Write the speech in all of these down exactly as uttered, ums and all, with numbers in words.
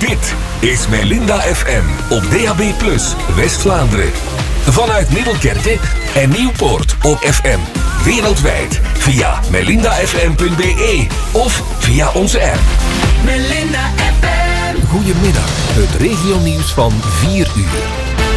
Dit is Melinda F M op D A B plus, West-Vlaanderen. Vanuit Middelkerke en Nieuwpoort op F M. Wereldwijd via melinda f m punt b e of via onze app. Melinda F M. Goedemiddag, het regionieuws van vier uur.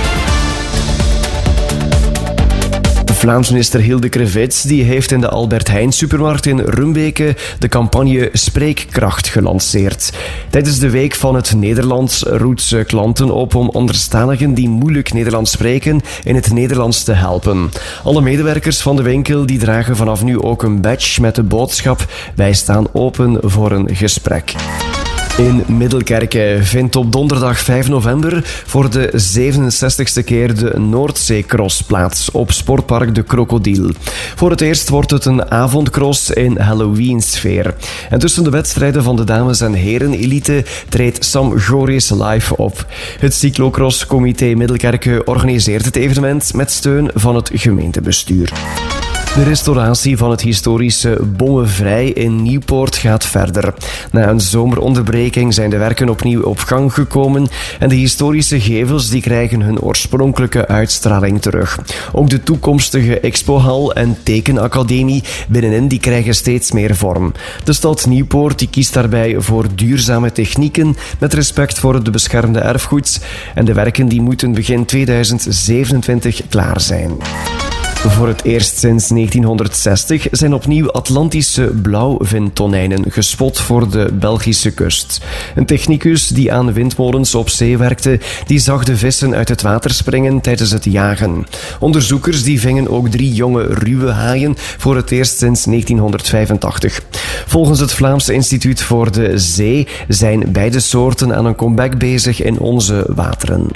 Vlaams minister Hilde Krevits die heeft in de Albert Heijn supermarkt in Rumbeke de campagne Spreekkracht gelanceerd. Tijdens de week van het Nederlands roept ze klanten op om anderstaligen die moeilijk Nederlands spreken in het Nederlands te helpen. Alle medewerkers van de winkel die dragen vanaf nu ook een badge met de boodschap: wij staan open voor een gesprek. In Middelkerke vindt op donderdag vijf november voor de zevenenzestigste keer de Noordzeecross plaats op sportpark De Krokodil. Voor het eerst wordt het een avondcross in Halloween-sfeer. En tussen de wedstrijden van de dames- en heren-elite treedt Sam Goris live op. Het Cyclocross-comité Middelkerke organiseert het evenement met steun van het gemeentebestuur. De restauratie van het historische Bommenvrij in Nieuwpoort gaat verder. Na een zomeronderbreking zijn de werken opnieuw op gang gekomen en de historische gevels die krijgen hun oorspronkelijke uitstraling terug. Ook de toekomstige expohal en tekenacademie binnenin die krijgen steeds meer vorm. De stad Nieuwpoort die kiest daarbij voor duurzame technieken met respect voor het beschermde erfgoed en de werken die moeten begin tweeduizend zevenentwintig klaar zijn. Voor het eerst sinds negentienhonderdzestig zijn opnieuw Atlantische blauwvintonijnen gespot voor de Belgische kust. Een technicus die aan windmolens op zee werkte, die zag de vissen uit het water springen tijdens het jagen. Onderzoekers die vingen ook drie jonge ruwe haaien voor het eerst sinds negentienhonderdvijfentachtig. Volgens het Vlaamse Instituut voor de Zee zijn beide soorten aan een comeback bezig in onze wateren.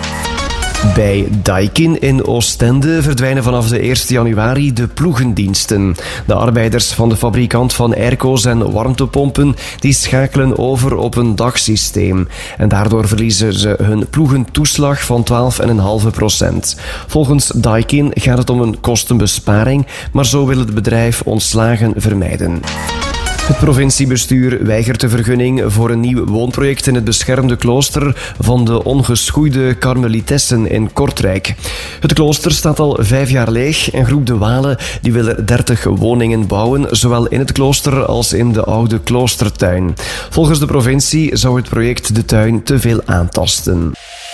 Bij Daikin in Oostende verdwijnen vanaf de eerste januari de ploegendiensten. De arbeiders van de fabrikant van airco's en warmtepompen die schakelen over op een dagsysteem. En daardoor verliezen ze hun ploegentoeslag van twaalf komma vijf procent. Volgens Daikin gaat het om een kostenbesparing, maar zo wil het bedrijf ontslagen vermijden. Het provinciebestuur weigert de vergunning voor een nieuw woonproject in het beschermde klooster van de ongeschoeide karmelitessen in Kortrijk. Het klooster staat al vijf jaar leeg en groep De Walen die wil er dertig woningen bouwen, zowel in het klooster als in de oude kloostertuin. Volgens de provincie zou het project de tuin te veel aantasten.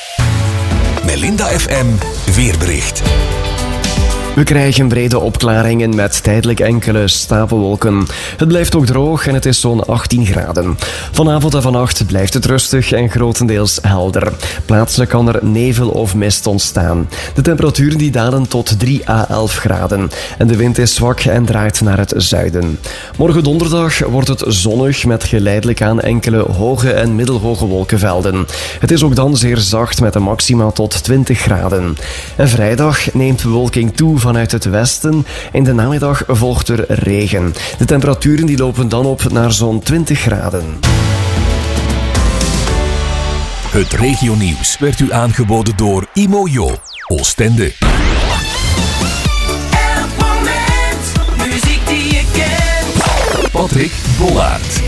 Melinda F M weerbericht. We krijgen brede opklaringen met tijdelijk enkele stapelwolken. Het blijft ook droog en het is zo'n achttien graden. Vanavond en vannacht blijft het rustig en grotendeels helder. Plaatselijk kan er nevel of mist ontstaan. De temperaturen die dalen tot drie à elf graden. En de wind is zwak en draait naar het zuiden. Morgen donderdag wordt het zonnig met geleidelijk aan enkele hoge en middelhoge wolkenvelden. Het is ook dan zeer zacht met een maxima tot twintig graden. En vrijdag neemt bewolking toe vanuit het westen. In de namiddag volgt er regen. De temperaturen die lopen dan op naar zo'n twintig graden. Het regionieuws werd u aangeboden door Imojo, Oostende. Elk moment, muziek die je kent. Patrick Bollaert.